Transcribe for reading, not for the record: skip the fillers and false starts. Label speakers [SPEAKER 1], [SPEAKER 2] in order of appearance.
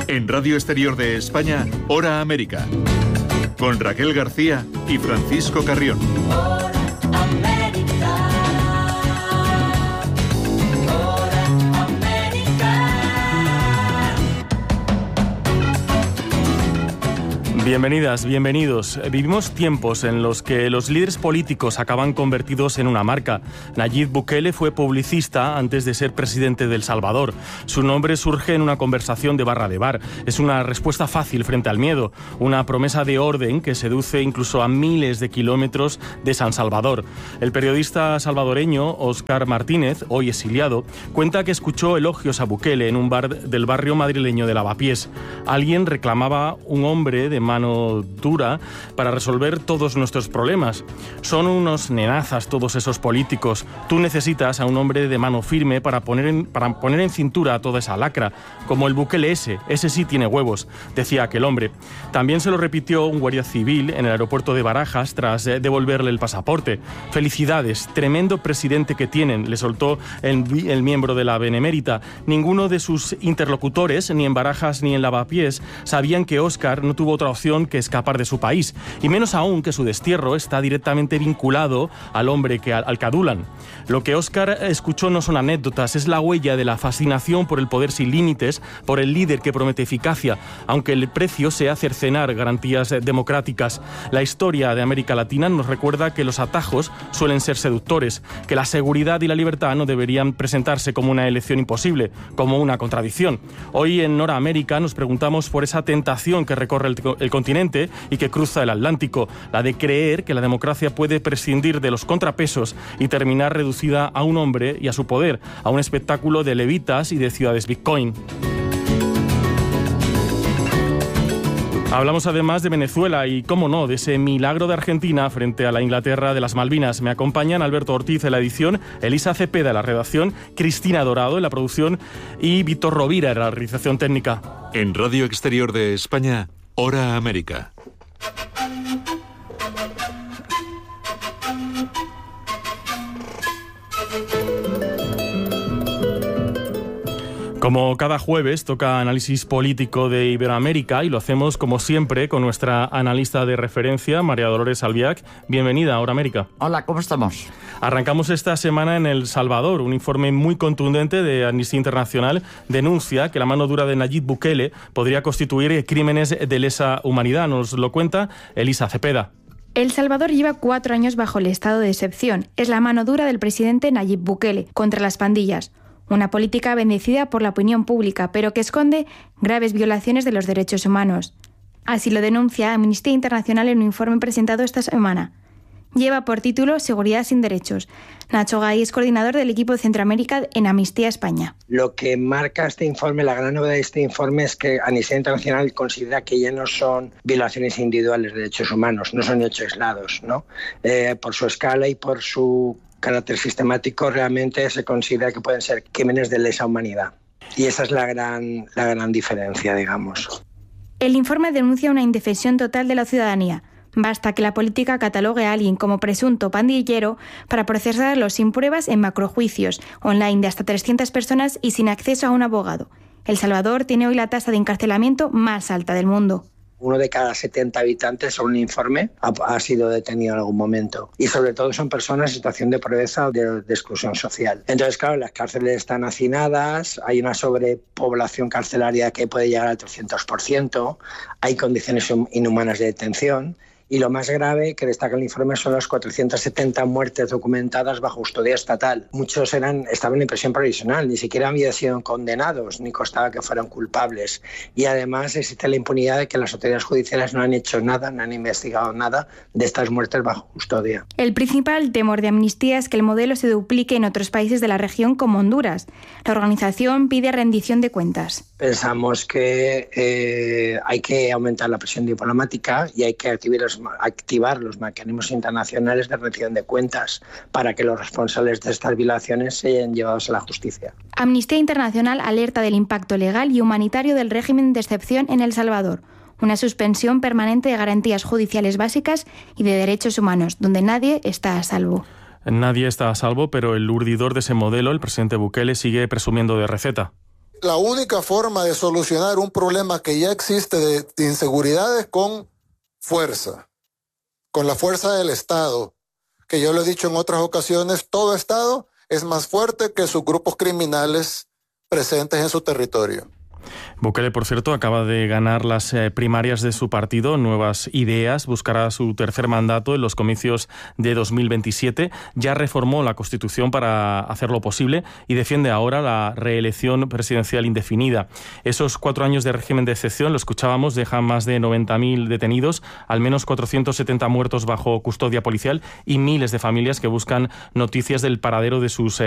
[SPEAKER 1] En Radio Exterior de España, Hora América, con Raquel García y Francisco Carrión.
[SPEAKER 2] Hora América. Hora América.
[SPEAKER 3] Bienvenidas, bienvenidos. Vivimos tiempos en los que los líderes políticos acaban convertidos en una marca. Nayib Bukele fue publicista antes de ser presidente de El Salvador. Su nombre surge en una conversación de barra de bar. Es una respuesta fácil frente al miedo, una promesa de orden que seduce incluso a miles de kilómetros de San Salvador. El periodista salvadoreño Óscar Martínez, hoy exiliado, cuenta que escuchó elogios a Bukele en un bar del barrio madrileño de Lavapiés. Alguien reclamaba un hombre de mano dura para resolver todos nuestros problemas. Son unos nenazas todos esos políticos. Tú necesitas a un hombre de mano firme para poner en cintura a toda esa lacra, como el Bukele ese sí tiene huevos, decía aquel hombre. También se lo repitió un guardia civil en el aeropuerto de Barajas tras devolverle el pasaporte. Felicidades, tremendo presidente que tienen, le soltó el miembro de la Benemérita. Ninguno de sus interlocutores, ni en Barajas ni en Lavapiés, sabían que Óscar no tuvo otra opción que escapar de su país, y menos aún que su destierro está directamente vinculado al hombre al que adulan. Lo que Óscar escuchó no son anécdotas, es la huella de la fascinación por el poder sin límites, por el líder que promete eficacia, aunque el precio sea cercenar garantías democráticas. La historia de América Latina nos recuerda que los atajos suelen ser seductores, que la seguridad y la libertad no deberían presentarse como una elección imposible, como una contradicción. Hoy en Hora América nos preguntamos por esa tentación que recorre el continente y que cruza el Atlántico, la de creer que la democracia puede prescindir de los contrapesos y terminar reducida a un hombre y a su poder, a un espectáculo de levitas y de ciudades Bitcoin. Hablamos además de Venezuela y, cómo no, de ese milagro de Argentina frente a la Inglaterra de las Malvinas. Me acompañan Alberto Ortiz en la edición, Elisa Cepeda en la redacción, Cristina Dorado en la producción y Víctor Rovira en la realización técnica.
[SPEAKER 1] En Radio Exterior de España, Hora América.
[SPEAKER 3] Como cada jueves toca análisis político de Iberoamérica y lo hacemos como siempre con nuestra analista de referencia, María Dolores Albiac. Bienvenida a Hora América.
[SPEAKER 4] Hola, ¿cómo estamos?
[SPEAKER 3] Arrancamos esta semana en El Salvador. Un informe muy contundente de Amnistía Internacional denuncia que la mano dura de Nayib Bukele podría constituir crímenes de lesa humanidad. Nos lo cuenta Elisa Cepeda.
[SPEAKER 5] El Salvador lleva 4 años bajo el estado de excepción. Es la mano dura del presidente Nayib Bukele contra las pandillas. Una política bendecida por la opinión pública, pero que esconde graves violaciones de los derechos humanos. Así lo denuncia Amnistía Internacional en un informe presentado esta semana. Lleva por título Seguridad sin derechos. Nacho Gay es coordinador del equipo de Centroamérica en Amnistía España.
[SPEAKER 6] Lo que marca este informe, la gran novedad de este informe, es que Amnistía Internacional considera que ya no son violaciones individuales de derechos humanos, no son hechos aislados, ¿no? Por su escala y por su carácter sistemático, realmente se considera que pueden ser crímenes de lesa humanidad. Y esa es la gran diferencia, digamos.
[SPEAKER 5] El informe denuncia una indefensión total de la ciudadanía. Basta que la política catalogue a alguien como presunto pandillero para procesarlo sin pruebas en macrojuicios online de hasta 300 personas y sin acceso a un abogado. El Salvador tiene hoy la tasa de encarcelamiento más alta del mundo.
[SPEAKER 6] 1 de cada 70 habitantes, según un informe, ha sido detenido en algún momento. Y sobre todo son personas en situación de pobreza o de exclusión social. Entonces, claro, las cárceles están hacinadas, hay una sobrepoblación carcelaria que puede llegar al 300%, hay condiciones inhumanas de detención. Y lo más grave que destaca el informe son las 470 muertes documentadas bajo custodia estatal. Muchos estaban en prisión provisional, ni siquiera habían sido condenados, ni constaba que fueran culpables. Y además existe la impunidad de que las autoridades judiciales no han hecho nada, no han investigado nada de estas muertes bajo custodia.
[SPEAKER 5] El principal temor de Amnistía es que el modelo se duplique en otros países de la región como Honduras. La organización pide rendición de cuentas.
[SPEAKER 6] Pensamos que hay que aumentar la presión diplomática y hay que activar los mecanismos internacionales de rendición de cuentas para que los responsables de estas violaciones sean llevados a la justicia.
[SPEAKER 5] Amnistía Internacional alerta del impacto legal y humanitario del régimen de excepción en El Salvador. Una suspensión permanente de garantías judiciales básicas y de derechos humanos, donde nadie está a salvo.
[SPEAKER 3] Nadie está a salvo, pero el urdidor de ese modelo, el presidente Bukele, sigue presumiendo de receta.
[SPEAKER 4] la única forma de solucionar un problema que ya existe de inseguridad es con fuerza, con la fuerza del Estado, que yo lo he dicho en otras ocasiones, todo Estado es más fuerte que sus grupos criminales presentes en su territorio.
[SPEAKER 3] Bukele, por cierto, acaba de ganar las primarias de su partido, Nuevas Ideas, buscará su tercer mandato en los comicios de 2027, ya reformó la Constitución para hacerlo posible y defiende ahora la reelección presidencial indefinida. Esos 4 años de régimen de excepción, lo escuchábamos, dejan más de 90.000 detenidos, al menos 470 muertos bajo custodia policial y miles de familias que buscan noticias del paradero de sus